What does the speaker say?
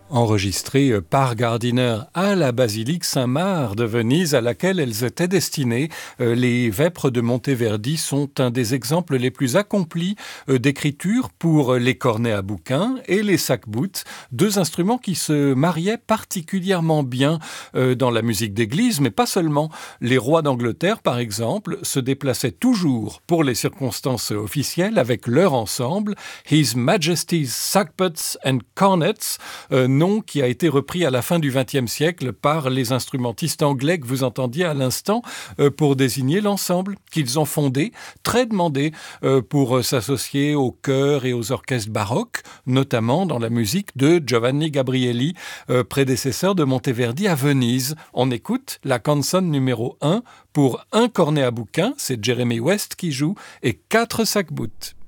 Enregistrées par Gardiner à la basilique Saint-Marc de Venise à laquelle elles étaient destinées. Les vêpres de Monteverdi sont un des exemples les plus accomplis d'écriture pour les cornets à bouquin et les sac-boutes, deux instruments qui se mariaient particulièrement bien dans la musique d'église, mais pas seulement. Les rois d'Angleterre, par exemple, se déplaçaient toujours pour les circonstances officielles avec leur ensemble, His Majesty's Sackbuts and Cornets, nom qui a été repris à la fin du XXe siècle par les instrumentistes anglais que vous entendiez à l'instant pour désigner l'ensemble qu'ils ont fondé, très demandé pour s'associer aux chœurs et aux orchestres baroques, notamment dans la musique de Giovanni Gabrieli, prédécesseur de Monteverdi à Venise. On écoute la canzone numéro 1 pour un cornet à bouquin, c'est Jeremy West qui joue, et 4 sac-boutes.